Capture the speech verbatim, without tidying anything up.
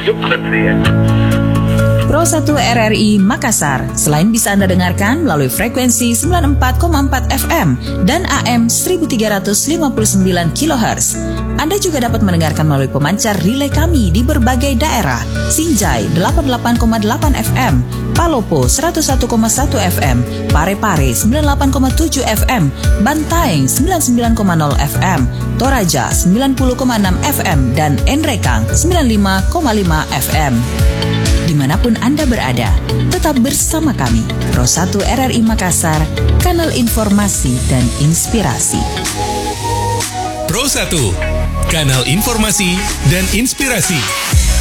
Pro satu R R I Makassar. Selain bisa Anda dengarkan melalui frekuensi sembilan puluh empat koma empat F M dan A M seribu tiga ratus lima puluh sembilan kilohertz, Anda juga dapat mendengarkan melalui pemancar relay kami di berbagai daerah. Sinjai delapan puluh delapan koma delapan F M, Palopo seratus satu koma satu F M, Parepare sembilan puluh delapan koma tujuh F M, Bantaeng sembilan puluh sembilan koma nol F M, Toraja sembilan puluh koma enam F M, dan Enrekang sembilan puluh lima koma lima F M. Dimanapun Anda berada, tetap bersama kami, Pro satu R R I Makassar, kanal informasi dan inspirasi. Pro satu, kanal informasi dan inspirasi.